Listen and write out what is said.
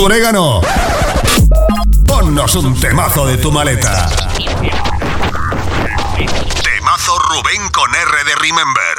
su orégano. Ponnos un temazo de tu maleta. Temazo Rubén con R de Remember.